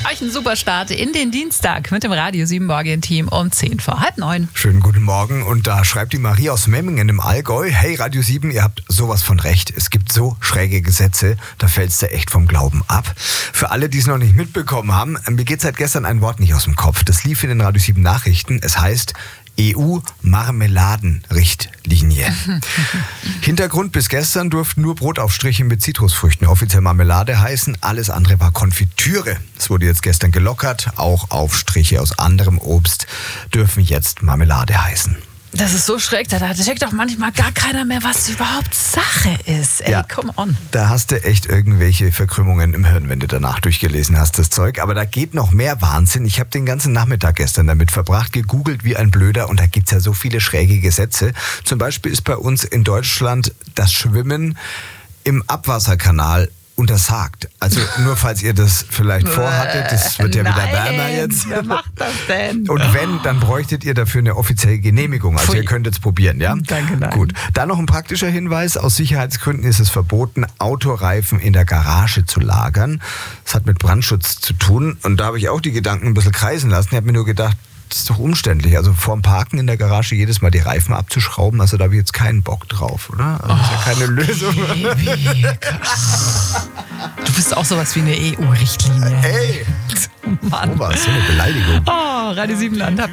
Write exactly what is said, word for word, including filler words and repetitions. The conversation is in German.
euch einen super Start in den Dienstag mit dem Radio sieben Morgen-Team um zehn vor halb neun. Schönen guten Morgen. Und da schreibt die Marie aus Memmingen im Allgäu: Hey Radio sieben, ihr habt sowas von recht. Es gibt so schräge Gesetze, da fällst du echt vom Glauben ab. Für alle, die es noch nicht mitbekommen haben, mir geht seit gestern ein Wort nicht aus dem Kopf. Das lief in den Radio sieben Nachrichten. Es heißt E U-Marmeladenrichtlinie. Hintergrund: Bis gestern durften nur Brotaufstriche mit Zitrusfrüchten offiziell Marmelade heißen. Alles andere war Konfitüre. Es wurde jetzt gestern gelockert. Auch Aufstriche aus anderem Obst dürfen jetzt Marmelade heißen. Das ist so schräg, da checkt doch manchmal gar keiner mehr, was überhaupt Sache ist. Ey, Ja. come on. Da hast du echt irgendwelche Verkrümmungen im Hirn, wenn du danach durchgelesen hast, das Zeug. Aber da geht noch mehr Wahnsinn. Ich habe den ganzen Nachmittag gestern damit verbracht, gegoogelt wie ein Blöder. Und da gibt's ja so viele schräge Gesetze. Zum Beispiel ist bei uns in Deutschland das Schwimmen im Abwasserkanal untersagt. Also nur falls ihr das vielleicht vorhattet, das wird ja wieder Nein, wärmer jetzt. Wer macht das denn? Und wenn, dann bräuchtet ihr dafür eine offizielle Genehmigung. Also Pfui. ihr könnt es probieren, ja? Danke, nein. Gut. Dann noch ein praktischer Hinweis. Aus Sicherheitsgründen ist es verboten, Autoreifen in der Garage zu lagern. Das hat mit Brandschutz zu tun. Und da habe ich auch die Gedanken ein bisschen kreisen lassen. Ich habe mir nur gedacht, das ist doch umständlich. Also vorm Parken in der Garage jedes Mal die Reifen abzuschrauben, also da habe ich jetzt keinen Bock drauf, oder? Also das ist ja keine Lösung. Du bist auch sowas wie eine E U-Richtlinie. Ey, Mann. oh, was, so eine Beleidigung. Oh, Radio sieben Land.